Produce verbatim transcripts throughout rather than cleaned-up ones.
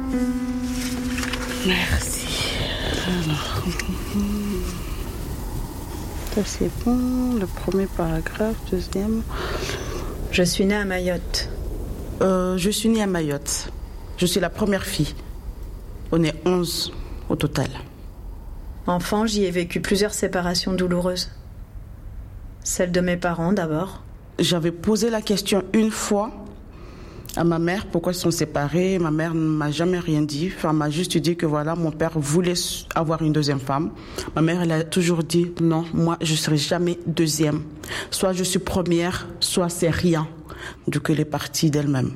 Merci. Alors, ça c'est bon. Le premier paragraphe, deuxième. Je suis née à Mayotte. Euh, je suis née à Mayotte. Je suis la première fille. On est onze au total. Enfant, j'y ai vécu plusieurs séparations douloureuses. Celle de mes parents d'abord. J'avais posé la question une fois à ma mère, pourquoi ils sont séparés. Ma mère ne m'a jamais rien dit. Enfin, elle m'a juste dit que voilà, mon père voulait avoir une deuxième femme. Ma mère, elle a toujours dit non, moi, je ne serai jamais deuxième. Soit je suis première, soit c'est rien. Du coup, elle est partie d'elle-même.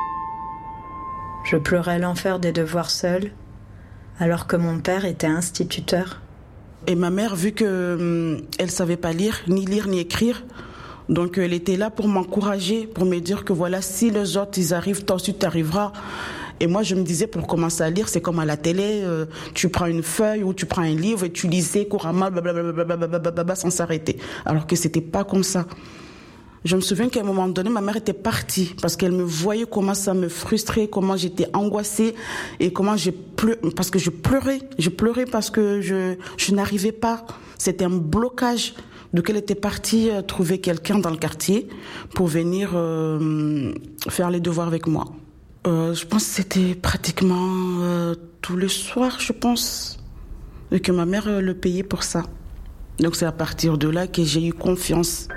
Je pleurais l'enfer des devoirs seule, alors que mon père était instituteur. Et ma mère, vu qu'elle euh, ne savait pas lire, ni lire, ni écrire, donc elle était là pour m'encourager, pour me dire que voilà, si les autres, ils arrivent, toi aussi, tu arriveras. Et moi, je me disais, pour commencer à lire, c'est comme à la télé, euh, tu prends une feuille ou tu prends un livre et tu lisais couramment, blablabla, sans s'arrêter. Alors que c'était pas comme ça. Je me souviens qu'à un moment donné, ma mère était partie parce qu'elle me voyait comment ça me frustrait, comment j'étais angoissée et comment j'ai pleuré, parce que je pleurais. Je pleurais parce que je, je n'arrivais pas. C'était un blocage. Donc elle était partie euh, trouver quelqu'un dans le quartier pour venir euh, faire les devoirs avec moi. Euh, je pense que c'était pratiquement euh, tous les soirs, je pense, et que ma mère euh, le payait pour ça. Donc c'est à partir de là que j'ai eu confiance.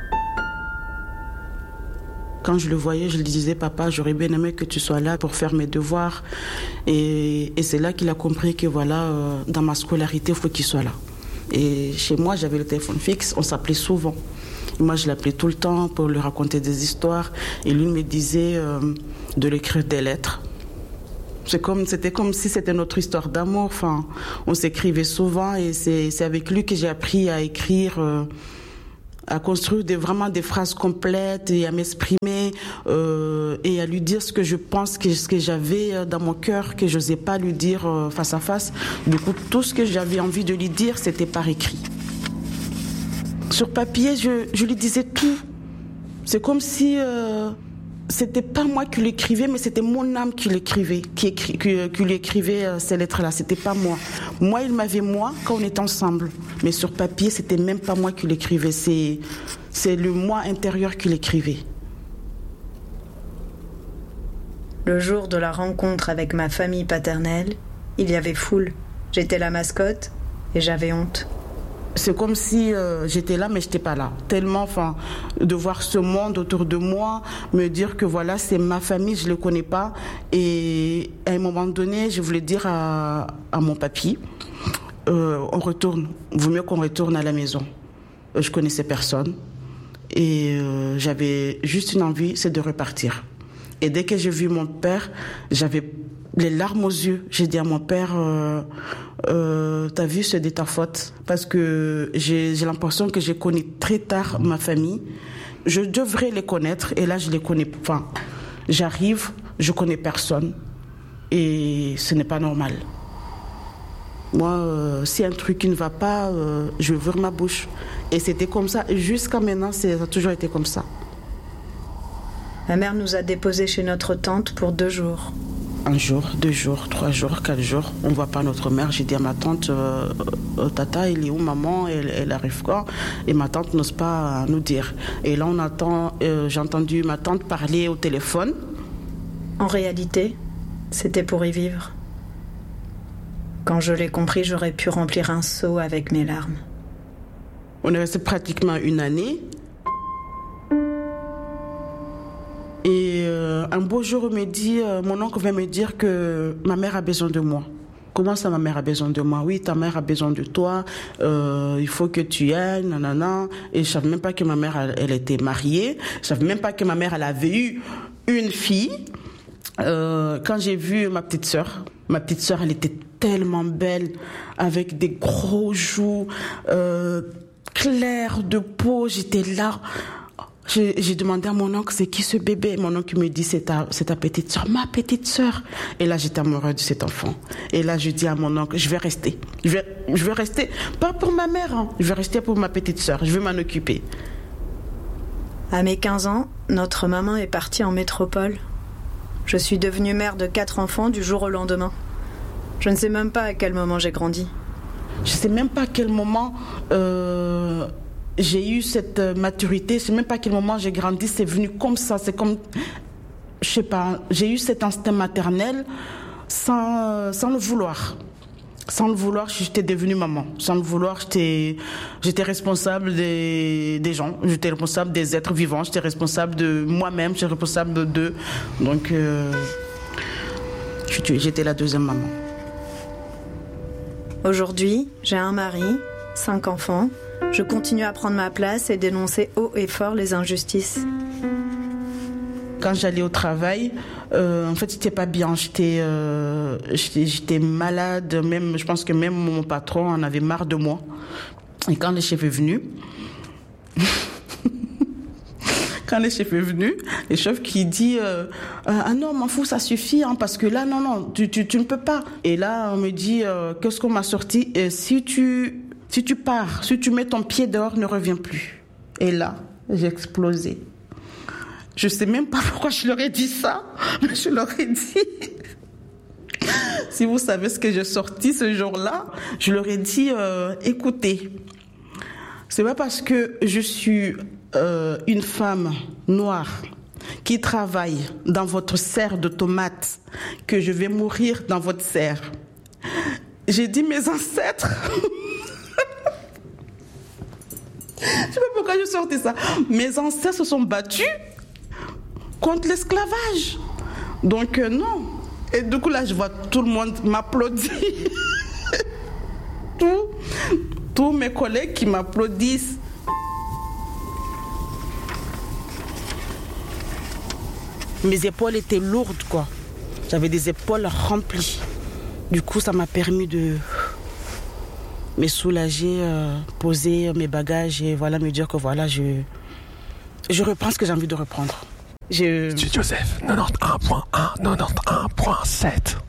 Quand je le voyais, je lui disais, papa, j'aurais bien aimé que tu sois là pour faire mes devoirs. Et, et c'est là qu'il a compris que voilà, euh, dans ma scolarité, il faut qu'il soit là. Et chez moi, j'avais le téléphone fixe, on s'appelait souvent. Et moi, je l'appelais tout le temps pour lui raconter des histoires. Et lui me disait euh, de lui écrire des lettres. C'est comme, c'était comme si c'était notre histoire d'amour. Enfin, on s'écrivait souvent et c'est, c'est avec lui que j'ai appris à écrire... Euh, à construire des, vraiment des phrases complètes et à m'exprimer euh, et à lui dire ce que je pense, que, ce que j'avais dans mon cœur, que je n'osais pas lui dire euh, face à face. Du coup, tout ce que j'avais envie de lui dire, c'était par écrit. Sur papier, je, je lui disais tout. C'est comme si euh, c'était pas moi qui l'écrivais, mais c'était mon âme qui l'écrivait, qui, écrit, qui, qui lui écrivait euh, ces lettres-là. C'était pas moi. Moi, il m'avait moi quand on était ensemble. Mais sur papier, c'était même pas moi qui l'écrivais. C'est, c'est le moi intérieur qui l'écrivait. Le jour de la rencontre avec ma famille paternelle, il y avait foule. J'étais la mascotte et j'avais honte. C'est comme si euh, j'étais là, mais je n'étais pas là. Tellement, enfin, de voir ce monde autour de moi, me dire que voilà, c'est ma famille, je ne le connais pas. Et à un moment donné, je voulais dire à, à mon papy, euh, on retourne, vaut mieux qu'on retourne à la maison. Je ne connaissais personne. Et euh, j'avais juste une envie, c'est de repartir. Et dès que j'ai vu mon père, j'avais les larmes aux yeux. J'ai dit à mon père, euh, euh, t'as vu, c'est de ta faute. Parce que j'ai, j'ai l'impression que j'ai connu très tard ma famille. Je devrais les connaître et là, je les connais pas. Enfin, j'arrive, je connais personne et ce n'est pas normal. Moi, euh, si un truc qui ne va pas, euh, je vais ouvrir ma bouche. Et c'était comme ça. Jusqu'à maintenant, c'est, ça a toujours été comme ça. Ma mère nous a déposés chez notre tante pour deux jours. Un jour, deux jours, trois jours, quatre jours, on ne voit pas notre mère. J'ai dit à ma tante, euh, euh, tata, il est où maman, elle, elle arrive quand? Et ma tante n'ose pas nous dire. Et là, on attend, euh, j'ai entendu ma tante parler au téléphone. En réalité, c'était pour y vivre. Quand je l'ai compris, j'aurais pu remplir un seau avec mes larmes. On est resté pratiquement une année. Et euh, un beau jour, on me dit, euh, mon oncle vient me dire que ma mère a besoin de moi. Comment ça, ma mère a besoin de moi? Oui, ta mère a besoin de toi, euh, il faut que tu y ailles, nanana. Et je ne savais même pas que ma mère, elle, elle était mariée. Je ne savais même pas que ma mère, elle avait eu une fille. Euh, quand j'ai vu ma petite sœur, ma petite sœur, elle était tellement belle, avec des gros joues, euh, clairs de peau, j'étais là. J'ai, j'ai demandé à mon oncle, c'est qui ce bébé? Mon oncle me dit, c'est ta, c'est ta petite sœur, ma petite sœur. Et là, j'étais amoureuse de cet enfant. Et là, je dis à mon oncle, je vais rester. Je vais, je vais rester, pas pour ma mère, hein. Je vais rester pour ma petite sœur. Je vais m'en occuper. À mes quinze ans, notre maman est partie en métropole. Je suis devenue mère de quatre enfants du jour au lendemain. Je ne sais même pas à quel moment j'ai grandi. Je ne sais même pas à quel moment euh, j'ai eu cette maturité. Je ne sais même pas à quel moment j'ai grandi. C'est venu comme ça. C'est comme, je ne sais pas, j'ai eu cet instinct maternel sans, sans le vouloir. Sans le vouloir, j'étais devenue maman. Sans le vouloir, j'étais, j'étais responsable des, des gens. J'étais responsable des êtres vivants. J'étais responsable de moi-même. J'étais responsable d'eux. Donc, euh, j'étais la deuxième maman. Aujourd'hui, j'ai un mari, cinq enfants. Je continue à prendre ma place et dénoncer haut et fort les injustices. Quand j'allais au travail, euh, en fait, j'étais pas bien. J'étais, euh, j'étais, j'étais malade. Même, je pense que même mon patron en avait marre de moi. Et quand le chef est venu, quand le chef est venu, le chef qui dit euh, ah non, m'en fous, ça suffit, hein, parce que là, non, non, tu, tu, tu ne peux pas. Et là, on me dit euh, qu'est-ce qu'on m'a sorti. Et si tu, si tu pars, si tu mets ton pied dehors, ne reviens plus. Et là, j'ai explosé. Je sais même pas pourquoi je leur ai dit ça, mais je leur ai dit. Si vous savez ce que j'ai sorti ce jour-là, je leur ai dit, euh, écoutez, c'est pas parce que je suis euh, une femme noire qui travaille dans votre serre de tomates que je vais mourir dans votre serre. J'ai dit mes ancêtres. Je sais pas pourquoi je sortais ça. Mes ancêtres se sont battus contre l'esclavage. Donc euh, non. Et du coup là, je vois tout le monde m'applaudir. Tous, tous mes collègues qui m'applaudissent. Mes épaules étaient lourdes, quoi. J'avais des épaules remplies. Du coup, ça m'a permis de me soulager, euh, poser mes bagages et voilà, me dire que voilà, je, je reprends ce que j'ai envie de reprendre. Je... Studio Joseph, quatre-vingt-onze point un, quatre-vingt-onze point sept.